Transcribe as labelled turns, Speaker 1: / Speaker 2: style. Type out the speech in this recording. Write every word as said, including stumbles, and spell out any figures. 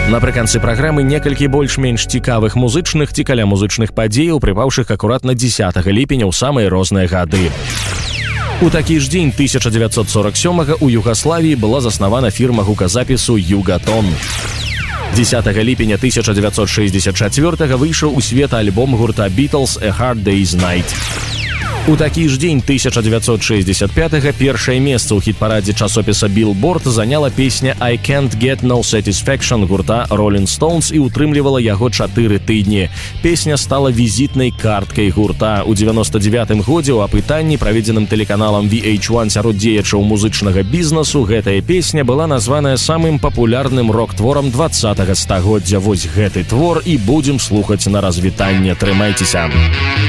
Speaker 1: Напрыканцы праграмы некалькі больш-менш цікавых музычных ці каля музычных падзеяў, прыпаўшых акуратна дзесятага ліпеня ў самыя розныя гады. У такі ж дзень тысяча дзевяцьсот сорок сёмага ў Югаславіі была заснавана фірма гуказапісу «Югатон». дзесятага ліпеня тысяча дзевяцьсот шэсцьдзесят чацвёртага выйшаў у свет альбом гурта «Beatles» «A Hard Day's Night». У такі ж дзень тысяча дзевяцьсот шэсцьдзесят пятага першае месца ў хіт-парадзе часопіса «Billboard» заняла песня «I Can't Get No Satisfaction» гурта «Rolling Stones» і утрымлівала яго чатыры тыдні. Песня стала візітнай карткай гурта. У дзевяноста дзевятым годзе ў апытанні, праведзеным тэлеканалам ви эйч один сярод дзеячаў музычнага бізнесу, гэтая песня была названая самым папулярным рок-творам дваццатага стагоддзя. Вось гэты твор і будзем слухаць на развітанне. Трымайцеся!